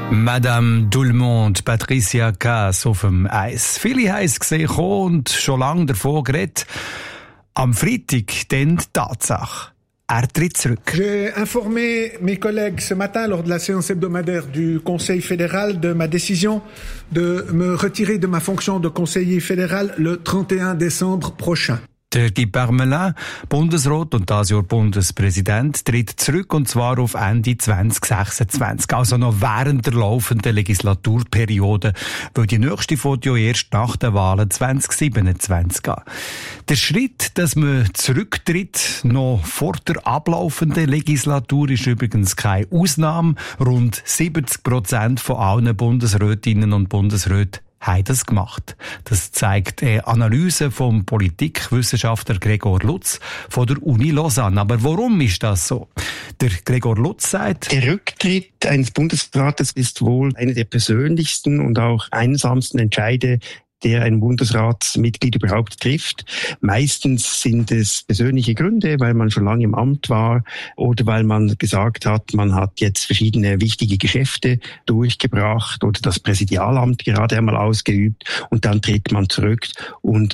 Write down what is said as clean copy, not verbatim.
Madame tout le monde, Patricia Kaas auf dem Eis. Viele haben es gesehen und schon lange davon geredet. Am Freitag dann die Tatsache. Er tritt zurück. J'ai informé mes collègues ce matin lors de la séance hebdomadaire du Conseil fédéral de ma décision de me retirer de ma fonction de conseiller fédéral le 31 décembre prochain. Der Guy Parmelin, Bundesrat und das Jahr Bundespräsident, tritt zurück und zwar auf Ende 2026, also noch während der laufenden Legislaturperiode, weil die nächste folgt ja erst nach den Wahlen 2027 gehen. Der Schritt, dass man zurücktritt, noch vor der ablaufenden Legislatur, ist übrigens keine Ausnahme. Rund 70% von allen Bundesrätinnen und Bundesräten haben das gemacht. Das zeigt eine Analyse vom Politikwissenschaftler Gregor Lutz von der Uni Lausanne. Aber warum ist das so? Der Gregor Lutz sagt: Der Rücktritt eines Bundesrates ist wohl eine der persönlichsten und auch einsamsten Entscheide, der ein Bundesratsmitglied überhaupt trifft. Meistens sind es persönliche Gründe, weil man schon lange im Amt war oder weil man gesagt hat, man hat jetzt verschiedene wichtige Geschäfte durchgebracht oder das Präsidialamt gerade einmal ausgeübt und dann tritt man zurück und